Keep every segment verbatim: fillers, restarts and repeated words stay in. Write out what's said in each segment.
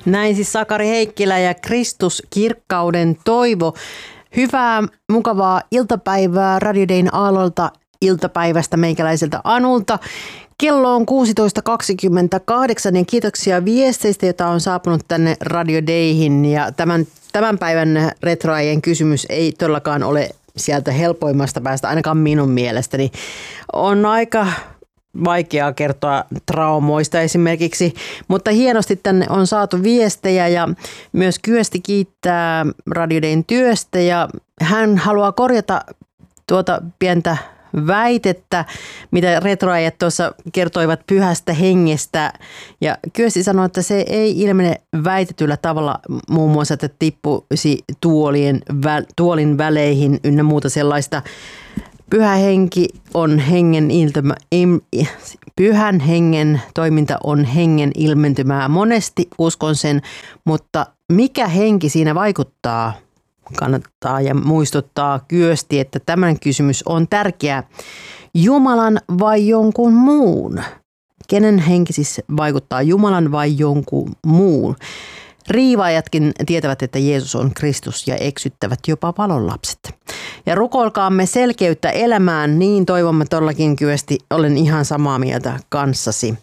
Näin siis Sakari Heikkilä ja Kristus kirkkauden toivo. Hyvää, mukavaa iltapäivää Radio Dayn aallolta iltapäivästä meikäläiseltä Anulta. Kello on kuusitoista kaksikymmentäkahdeksan ja kiitoksia viesteistä, joita on saapunut tänne Radio Dayhin. Ja tämän, tämän päivän retroajien kysymys ei todellakaan ole sieltä helpoimmasta päästä, ainakaan minun mielestäni. On aika vaikeaa kertoa traumoista esimerkiksi, mutta hienosti tänne on saatu viestejä ja myös Kyösti kiittää Radio Dayn työstä ja hän haluaa korjata tuota pientä väitettä, mitä retroajat tuossa kertoivat pyhästä hengestä. Ja Kyösti sanoi, että se ei ilmene väitetyllä tavalla muun muassa, että tippuisi tuolien, tuolin väleihin ynnä muuta sellaista. Pyhä henki on hengen ilmä, im, pyhän hengen toiminta on hengen ilmentymää. Monesti uskon sen, mutta mikä henki siinä vaikuttaa? Kannattaa ja muistuttaa Kyösti, että tämän kysymys on tärkeä. Jumalan vai jonkun muun? Kenen henki siis vaikuttaa, Jumalan vai jonkun muun? Riivaajatkin tietävät, että Jeesus on Kristus ja eksyttävät jopa valonlapset. Ja rukoilkaamme selkeyttä elämään, niin toivomme todellakin Kyösti, olen ihan samaa mieltä kanssasi.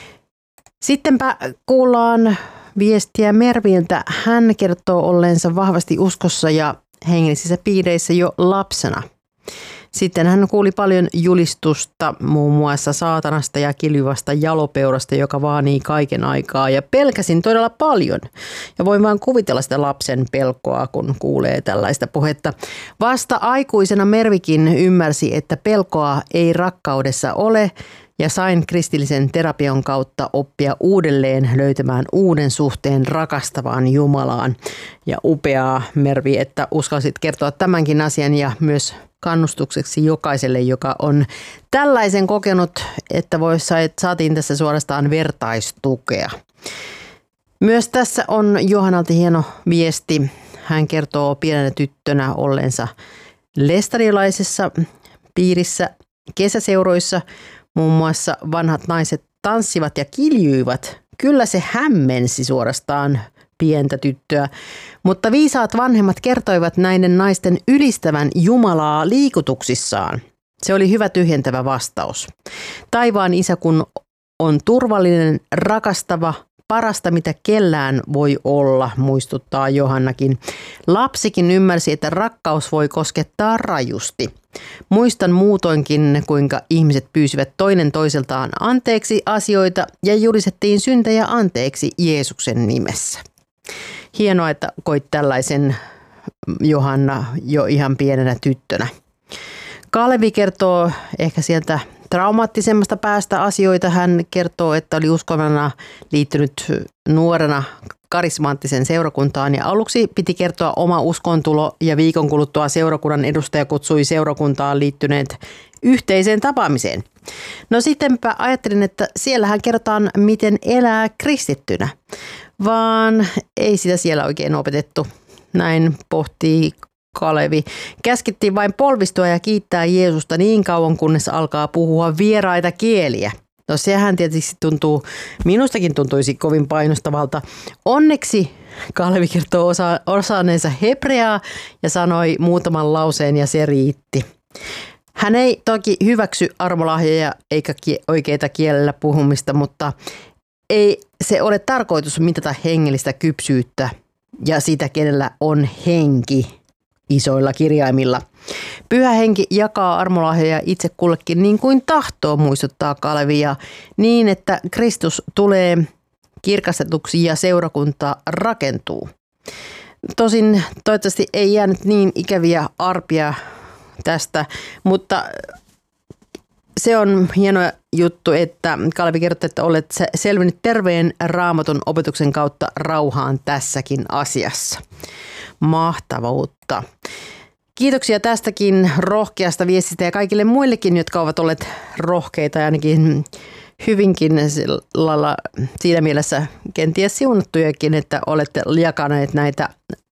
Sittenpä kuullaan viestiä Merviltä. Hän kertoo olleensa vahvasti uskossa ja hengellisissä piireissä jo lapsena. Sitten hän kuuli paljon julistusta muun muassa saatanasta ja kiljuvasta jalopeurasta, joka vaanii kaiken aikaa. Ja pelkäsin todella paljon. Ja voin vain kuvitella sitä lapsen pelkoa, kun kuulee tällaista puhetta. Vasta aikuisena Mervikin ymmärsi, että pelkoa ei rakkaudessa ole. Ja sain kristillisen terapian kautta oppia uudelleen löytämään uuden suhteen rakastavaan Jumalaan. Ja upeaa, Mervi, että uskalsit kertoa tämänkin asian ja myös kannustukseksi jokaiselle, joka on tällaisen kokenut, että vois, saatiin tässä suorastaan vertaistukea. Myös tässä on Johannalta hieno viesti. Hän kertoo pienenä tyttönä olleensa lestadiolaisessa piirissä kesäseuroissa. Muun muassa vanhat naiset tanssivat ja kiljuivat. Kyllä se hämmensi suorastaan pientä tyttöä, mutta viisaat vanhemmat kertoivat näiden naisten ylistävän Jumalaa liikutuksissaan. Se oli hyvä tyhjentävä vastaus. Taivaan isä kun on turvallinen, rakastava, parasta mitä kellään voi olla, muistuttaa Johannakin. Lapsikin ymmärsi, että rakkaus voi koskettaa rajusti. Muistan muutoinkin, kuinka ihmiset pyysivät toinen toiseltaan anteeksi asioita ja julistettiin syntejä anteeksi Jeesuksen nimessä. Hienoa, että koit tällaisen, Johanna, jo ihan pienenä tyttönä. Kalevi kertoo ehkä sieltä traumaattisemmasta päästä asioita. Hän kertoo, että oli uskovana liittynyt nuorena karismaattiseen seurakuntaan ja aluksi piti kertoa oma uskontulo ja viikon kuluttua seurakunnan edustaja kutsui seurakuntaan liittyneet yhteiseen tapaamiseen. No sittenpä ajattelin, että siellähän kerrotaan, miten elää kristittynä, vaan ei sitä siellä oikein opetettu. Näin pohtii Kalevi. Käskettiin vain polvistua ja kiittää Jeesusta niin kauan, kunnes alkaa puhua vieraita kieliä. No sehän tietysti tuntuu, minustakin tuntuisi kovin painostavalta. Onneksi Kalevi kertoo osa, osaaneensa hebreaa ja sanoi muutaman lauseen ja se riitti. Hän ei toki hyväksy armolahjoja eikä oikeita kielellä puhumista, mutta ei se ole tarkoitus mitata hengellistä kypsyyttä ja sitä, kenellä on henki isoilla kirjaimilla. Pyhä henki jakaa armolahjoja itse kullekin niin kuin tahtoo, muistuttaa Kalevi, ja niin, että Kristus tulee kirkastetuksi ja seurakunta rakentuu. Tosin toivottavasti ei jäänyt niin ikäviä arpia tästä, mutta se on hieno juttu, että Kalevi kertoo, että olet selvinnyt terveen raamatun opetuksen kautta rauhaan tässäkin asiassa. Mahtavuutta. Kiitoksia tästäkin rohkeasta viestistä ja kaikille muillekin, jotka ovat olleet rohkeita ja ainakin hyvinkin lailla, siinä mielessä kenties siunattujakin, että olette jakaneet näitä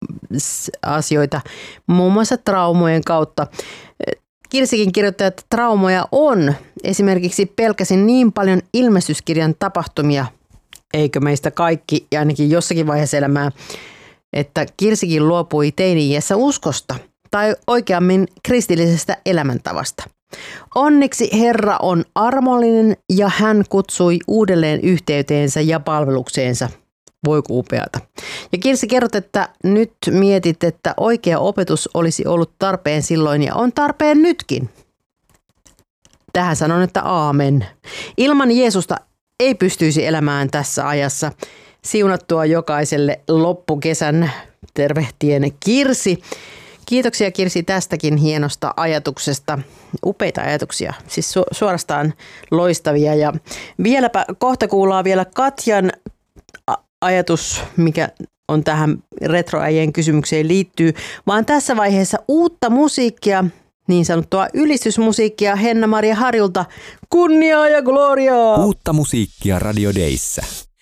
asioita muun muassa traumojen kautta. Kirsikin kirjoittaa, että traumoja on. Esimerkiksi pelkäsin niin paljon ilmestyskirjan tapahtumia eikö meistä kaikki, ja ainakin jossakin vaiheessa elämää, että Kirsikin luopui teini-iässä uskosta, tai oikeammin kristillisestä elämäntavasta. Onneksi Herra on armollinen ja hän kutsui uudelleen yhteyteensä ja palvelukseensa. Voi upeata. Ja Kirsi, kerrot, että nyt mietit, että oikea opetus olisi ollut tarpeen silloin ja on tarpeen nytkin. Tähän sanon, että aamen. Ilman Jeesusta ei pystyisi elämään tässä ajassa. Siunattua jokaiselle loppukesän, tervehtien Kirsi. Kiitoksia Kirsi tästäkin hienosta ajatuksesta. Upeita ajatuksia, siis su- suorastaan loistavia. Ja vieläpä kohta kuullaan vielä Katjan ajatus, mikä on tähän retroäijien kysymykseen liittyy, vaan tässä vaiheessa uutta musiikkia, niin sanottua ylistysmusiikkia Henna-Maria Harjulta. Kunniaa ja gloriaa! Uutta musiikkia Radio Dayssä.